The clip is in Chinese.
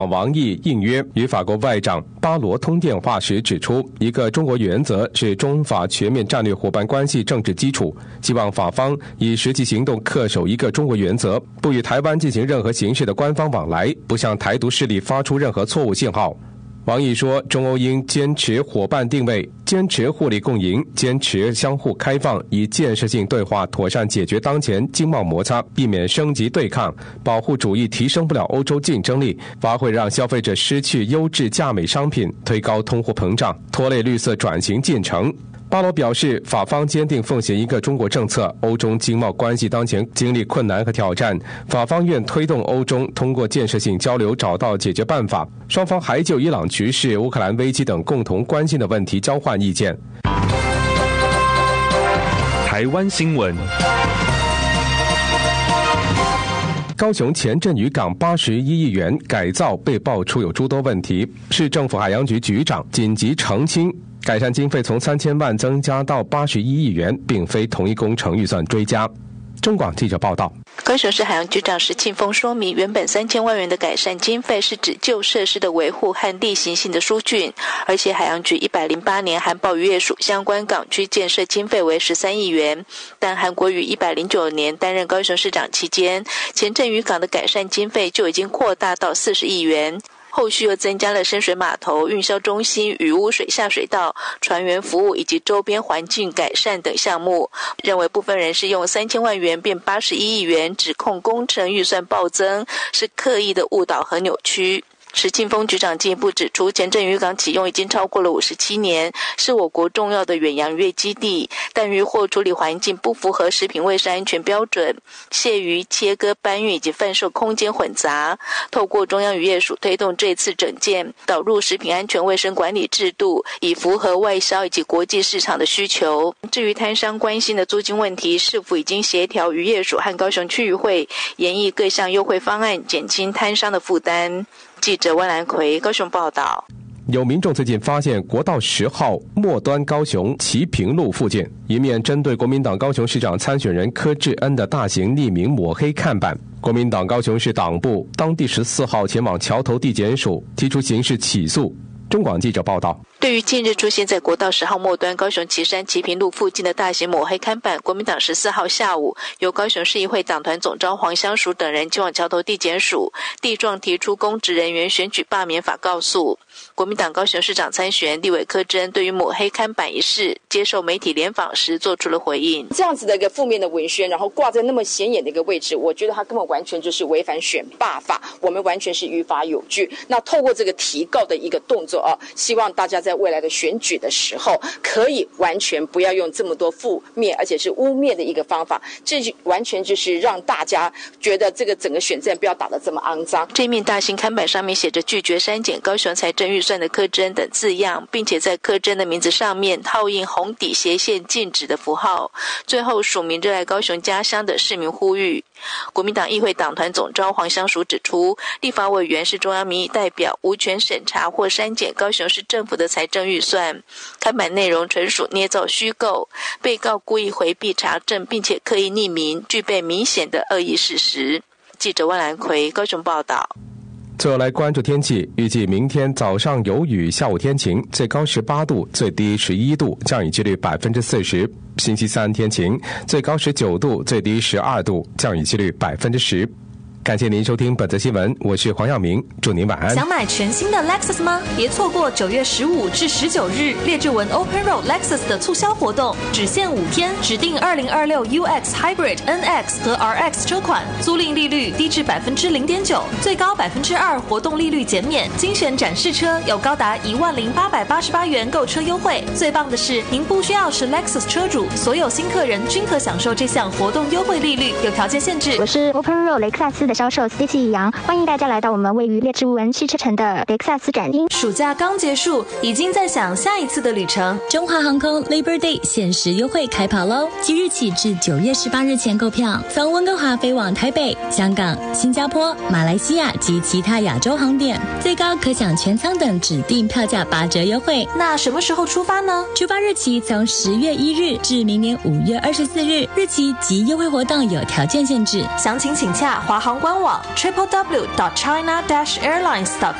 王毅应约与法国外长巴罗通电话时指出，一个中国原则是中法全面战略伙伴关系政治基础，希望法方以实际行动恪守一个中国原则，不与台湾进行任何形式的官方往来，不向台独势力发出任何错误信号。王毅说，中欧应坚持伙伴定位，坚持互利共赢，坚持相互开放，以建设性对话妥善解决当前经贸摩擦，避免升级对抗。保护主义提升不了欧洲竞争力，反而会让消费者失去优质价美商品，推高通货膨胀，拖累绿色转型进程。巴罗表示，法方坚定奉行一个中国政策，欧中经贸关系当前经历困难和挑战，法方愿推动欧中通过建设性交流找到解决办法，双方还就伊朗局势、乌克兰危机等共同关心的问题交换意见。 台湾新闻。 高雄前镇渔港81亿元改造被爆出有诸多问题，市政府海洋局局长紧急澄清，改善经费从3000万增加到81亿元，并非同一工程预算追加。中广记者报道。 高雄市海洋局长石庆丰说明，原本3000万元的改善经费是指旧设施的维护和例行性的疏浚，而且海洋局108年含鲍渔业署相关港区建设经费为13亿元，但韩国瑜109年担任高雄市长期间，前镇渔港的改善经费就已经扩大到40亿元。后续又增加了深水码头、运销中心、渔屋水下水道、船员服务以及周边环境改善等项目，认为部分人是用3000万元变81亿元，指控工程预算暴增，是刻意的误导和扭曲。石庆丰局长进一步指出，前镇渔港启用已经超过了57年，是我国重要的远洋渔业基地，但渔获处理环境不符合食品卫生安全标准，卸鱼、切割、搬运以及贩售空间混杂。透过中央渔业署推动这次整建，导入食品安全卫生管理制度，以符合外销以及国际市场的需求。至于摊商关心的租金问题，是否已经协调渔业署和高雄区渔会研议各项优惠方案，减轻摊商的负担？记者温兰奎高雄报道。 有民众最近发现国道10号末端高雄旗屏路附近一面针对国民党高雄市长参选人柯志恩的大型匿名抹黑看板，国民党高雄市党部当地14号前往桥头地检署提出刑事起诉。中广记者报道。 对于近日出现在国道10号末端高雄旗山旗屏路附近的大型抹黑看板，国民党14号下午由高雄市议会党团总召黄香淑等人前往桥头地检署地状提出公职人员选举罢免法告诉。国民党高雄市长参选立委柯志恩对于抹黑看板一事接受媒体联访时做出了回应。 这样子的一个负面的文宣，然后挂在那么显眼的一个位置，我觉得他根本完全就是违反选罢法，我们完全是于法有据。那透过这个提告的一个动作希望大家在未来的选举的时候可以完全不要用这么多负面而且是污蔑的一个方法，这完全就是让大家觉得这个整个选战不要打得这么肮脏。 这面大型看板上面写着拒绝删减高雄财政预算的柯志恩等字样，并且在柯志恩的名字上面套印红底斜线禁止的符号，最后署名热爱高雄家乡的市民呼吁。国民党议会党团总召黄香淑指出，立法委员是中央民意代表，无权审查或删减高雄市政府的财政预算，看板内容纯属捏造虚构，被告故意回避查证并且刻意匿名，具备明显的恶意事实。记者温兰奎高雄报道。 最后来关注天气，预计明天早上有雨，下午天晴，最高18度，最低11度，降雨几率40%。星期三天晴，最高19度，最低12度，降雨几率10%。感谢您收听本则新闻，我是黄耀明，祝您晚安。 想买全新的 Lexus 吗？别错过9月15至19日列治文 Open Road Lexus 的促销活动，只限5天，指定2026 UX Hybrid NX 和 RX 车款，租赁利率低至0.9%，最高2%活动利率减免，精选展示车有高达10888元购车优惠。最棒的是，您不需要是 Lexus 车主，所有新客人均可享受这项活动优惠利率，有条件限制。 我是 Open Road 雷克萨斯的销售 Stacy 杨，欢迎大家来到我们位于列治文汽车城的雷克萨斯展厅。 暑假刚结束，已经在想下一次的旅程。 中华航空 Labor Day 限时优惠开跑喽！即日起至9月18日前购票，从温哥华飞往台北、香港、新加坡、马来西亚及其他亚洲航点，最高可享全舱等指定票价8折优惠。 那什么时候出发呢？ 出发日期从10月1日至明年5月24日，日期及优惠活动有条件限制， 详情请洽华航官网 www.china-airlines.com。